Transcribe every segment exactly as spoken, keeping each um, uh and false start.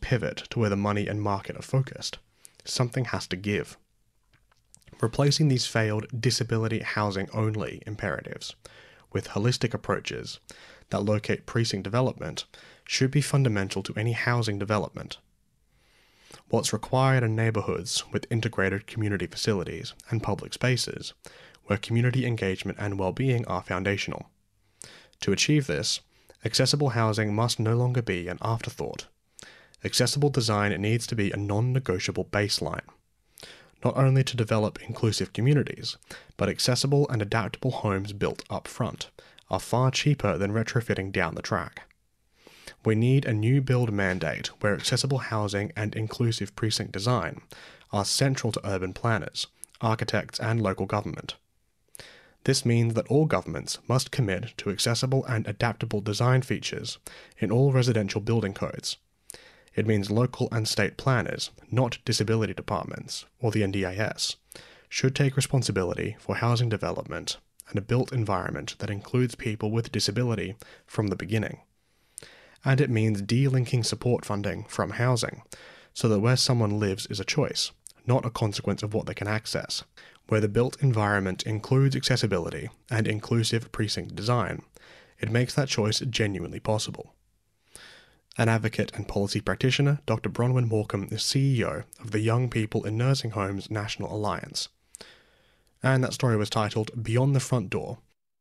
pivot to where the money and market are focused. Something has to give. Replacing these failed disability housing only imperatives with holistic approaches that locate precinct development should be fundamental to any housing development. What's required are neighbourhoods with integrated community facilities and public spaces, where community engagement and well-being are foundational. To achieve this, accessible housing must no longer be an afterthought. Accessible design needs to be a non-negotiable baseline, not only to develop inclusive communities, but accessible and adaptable homes built up front are far cheaper than retrofitting down the track. We need a new build mandate where accessible housing and inclusive precinct design are central to urban planners, architects and local government. This means that all governments must commit to accessible and adaptable design features in all residential building codes. It means local and state planners, not disability departments or the N D I S, should take responsibility for housing development and a built environment that includes people with disability from the beginning. And it means de-linking support funding from housing, so that where someone lives is a choice, not a consequence of what they can access. Where the built environment includes accessibility and inclusive precinct design, it makes that choice genuinely possible. An advocate and policy practitioner, Doctor Bronwyn Morcombe is C E O of the Young People in Nursing Homes National Alliance. And that story was titled Beyond the Front Door.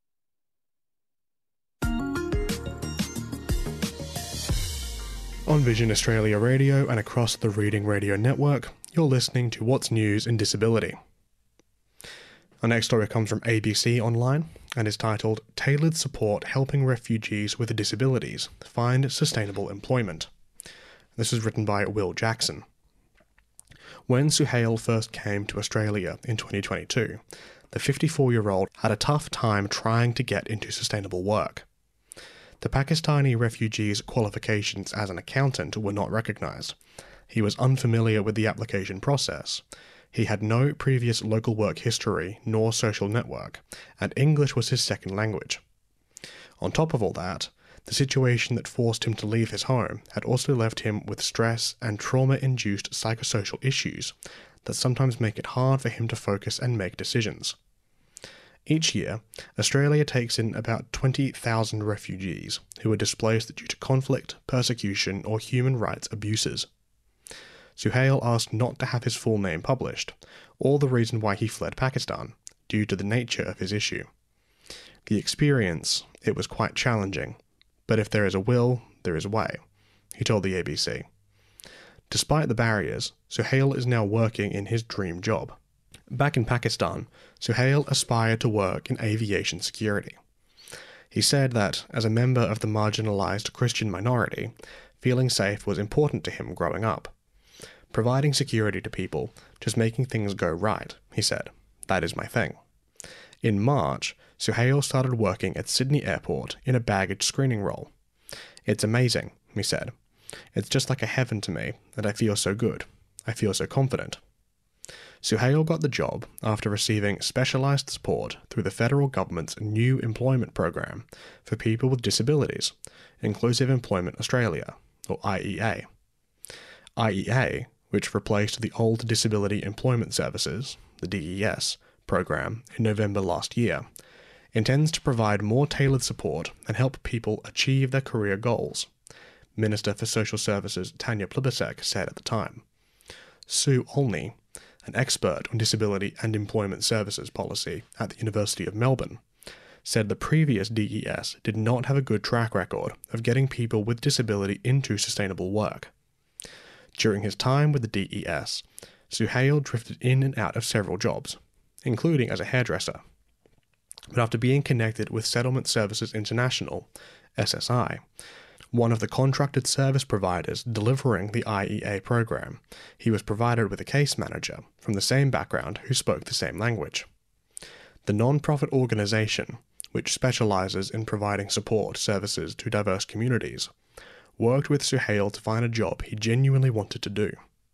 On Vision Australia Radio and across the Reading Radio Network, you're listening to What's News in Disability. Our next story comes from A B C Online and is titled Tailored Support Helping Refugees with Disabilities Find Sustainable Employment. This is written by Will Jackson. When Suhail first came to Australia in twenty twenty-two, the fifty-four-year-old had a tough time trying to get into sustainable work. The Pakistani refugee's qualifications as an accountant were not recognised. He was unfamiliar with the application process. He had no previous local work history nor social network, and English was his second language. On top of all that, the situation that forced him to leave his home had also left him with stress and trauma-induced psychosocial issues that sometimes make it hard for him to focus and make decisions. Each year, Australia takes in about twenty thousand refugees who are displaced due to conflict, persecution, or human rights abuses. Suhail asked not to have his full name published, or the reason why he fled Pakistan, due to the nature of his issue. The experience, it was quite challenging, but if there is a will, there is a way, he told the A B C. Despite the barriers, Suhail is now working in his dream job. Back in Pakistan, Suhail aspired to work in aviation security. He said that, as a member of the marginalised Christian minority, feeling safe was important to him growing up. Providing security to people, just making things go right, he said. That is my thing. In March, Suhail started working at Sydney Airport in a baggage screening role. It's amazing, he said. It's just like a heaven to me, and I feel so good. I feel so confident. Suhail got the job after receiving specialised support through the federal government's new employment program for people with disabilities, Inclusive Employment Australia, or I E A. I E A, which replaced the old Disability Employment Services, the D E S, program in November last year, intends to provide more tailored support and help people achieve their career goals, Minister for Social Services Tanya Plibersek said at the time. Sue Olney, an expert on disability and employment services policy at the University of Melbourne, said the previous D E S did not have a good track record of getting people with disability into sustainable work. During his time with the D E S, Suhail drifted in and out of several jobs, including as a hairdresser. But after being connected with Settlement Services International, S S I, one of the contracted service providers delivering the I E A program, he was provided with a case manager from the same background who spoke the same language. The non-profit organisation, which specialises in providing support services to diverse communities, worked with Suhail to find a job he genuinely wanted to do.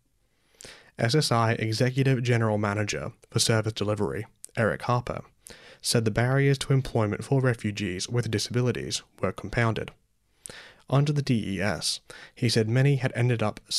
S S I Executive General Manager for Service Delivery, Eric Harper, said the barriers to employment for refugees with disabilities were compounded. Under the D E S, he said many had ended up